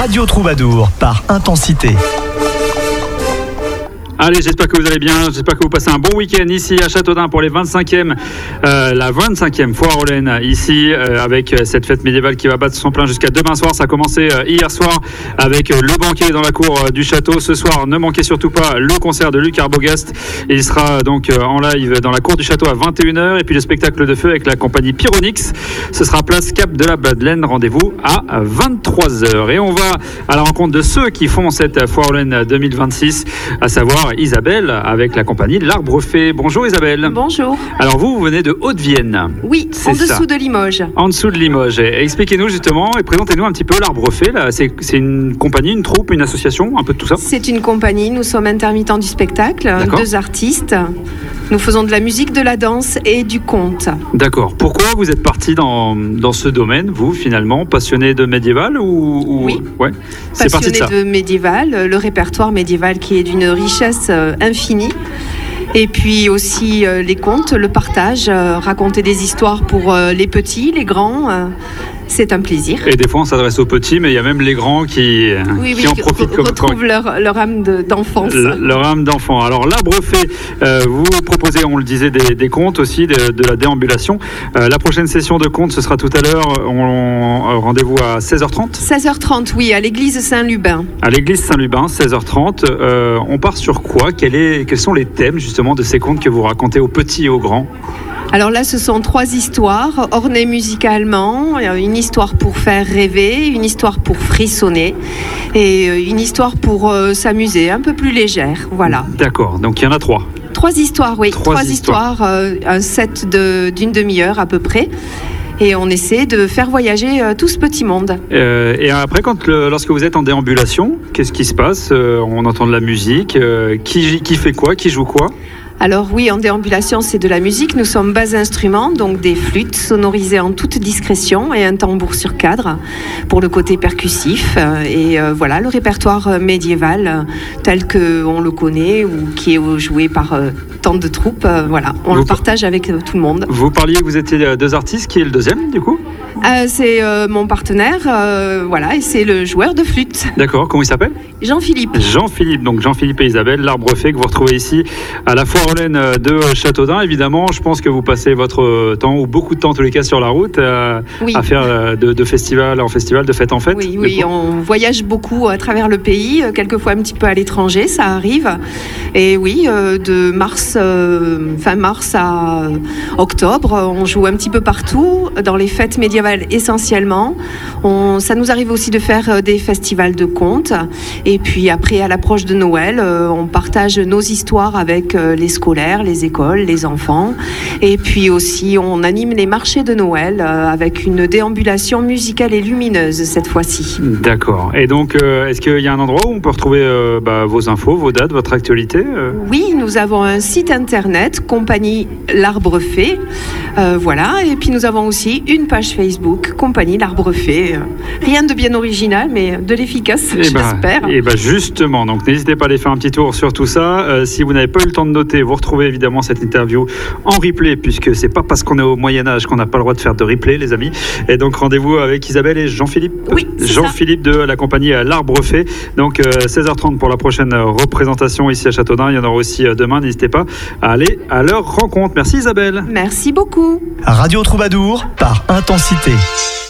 Radio Troubadour par Intensité. Allez, j'espère que vous allez bien, j'espère que vous passez un bon week-end ici à Châteaudun pour la 25e foire aux laines ici avec cette fête médiévale qui va battre son plein jusqu'à demain soir. Ça a commencé hier soir avec le banquet dans la cour du château. Ce soir, ne manquez surtout pas le concert de Luc Arbogast. Il sera donc en live dans la cour du château à 21h et puis le spectacle de feu avec la compagnie Pyronix. Ce sera place Cap de la Madeleine. Rendez-vous à 23h. Et on va à la rencontre de ceux qui font cette foire aux laines 2026, à savoir Isabelle avec la compagnie L'Arbre Fait. Bonjour Isabelle. Bonjour. Alors vous venez de Haute-Vienne. Oui, en dessous de Limoges. En dessous de Limoges. Et expliquez-nous justement et présentez-nous un petit peu L'Arbre Fait. Là, c'est une compagnie, une troupe, une association, un peu de tout ça? C'est une compagnie, nous sommes intermittents du spectacle, D'accord. 2 artistes. Nous faisons de la musique, de la danse et du conte. D'accord. Pourquoi vous êtes parti dans ce domaine, vous, finalement, passionné de médiéval ou... Oui, ouais. C'est parti de ça. Passionné de médiéval, le répertoire médiéval qui est d'une richesse infinie. Et puis aussi les contes, le partage, raconter des histoires pour les petits, les grands. C'est un plaisir. Et des fois, on s'adresse aux petits, mais il y a même les grands qui en profitent. Retrouvent leur âme d'enfance. Leur âme d'enfant. Alors, L'Arbre Fait, vous proposez, on le disait, des contes aussi, de la déambulation. La prochaine session de contes, ce sera tout à l'heure. Rendez-vous à 16h30 16h30, oui, à l'église Saint-Lubin. À l'église Saint-Lubin, 16h30. On part sur quoi? Quels sont les thèmes, justement, de ces contes que vous racontez aux petits et aux grands? Alors là, ce sont 3 histoires, ornées musicalement, une histoire pour faire rêver, une histoire pour frissonner et une histoire pour s'amuser, un peu plus légère, voilà. D'accord, donc il y en a 3. 3 histoires, oui, 3 histoires, un set d'une demi-heure à peu près. Et on essaie de faire voyager tout ce petit monde. Et après, lorsque vous êtes en déambulation, qu'est-ce qui se passe? On entend de la musique, qui fait quoi? Qui joue quoi? Alors oui, en déambulation, c'est de la musique. Nous sommes bas instruments, donc des flûtes sonorisées en toute discrétion et un tambour sur cadre pour le côté percussif. Et voilà, le répertoire médiéval tel qu'on le connaît ou qui est joué par tant de troupes. Voilà, on le partage avec tout le monde. Vous parliez que vous étiez 2 artistes. Qui est le deuxième, du coup? C'est mon partenaire, voilà, et c'est le joueur de flûte. D'accord, comment il s'appelle? Jean-Philippe. Jean-Philippe, donc Jean-Philippe et Isabelle, L'Arbre Fait, que vous retrouvez ici à la foire aux laines de Châteaudun. Évidemment, je pense que vous passez votre temps, ou beaucoup de temps en tous les cas, sur la route, à faire de festival en festival, de fête en fête. Oui, on voyage beaucoup à travers le pays, quelquefois un petit peu à l'étranger, ça arrive. Et oui, de fin mars à octobre, on joue un petit peu partout, dans les fêtes médiévales essentiellement. Ça nous arrive aussi de faire des festivals de contes. Et puis après, à l'approche de Noël, on partage nos histoires avec les scolaires, les écoles, les enfants. Et puis aussi, on anime les marchés de Noël avec une déambulation musicale et lumineuse cette fois-ci. D'accord. Et donc, est-ce qu'il y a un endroit où on peut retrouver vos infos, vos dates, votre actualité? Oui, nous avons un site internet, compagnie L'Arbre Fait. Voilà. Et puis nous avons aussi une page Facebook, compagnie L'Arbre Fait. Rien de bien original, mais de l'efficace, j'espère. Et justement, donc n'hésitez pas à aller faire un petit tour sur tout ça. Si vous n'avez pas eu le temps de noter, vous retrouvez évidemment cette interview en replay, puisque c'est pas parce qu'on est au Moyen-Âge qu'on n'a pas le droit de faire de replay, les amis. Et donc rendez-vous avec Isabelle et Jean-Philippe. Oui, Jean-Philippe de la compagnie L'Arbre Fait. Donc 16h30 pour la prochaine représentation ici à Châteaudun. Il y en aura aussi demain. N'hésitez pas à aller à leur rencontre. Merci Isabelle. Merci beaucoup. Radio Troubadour par Intensité.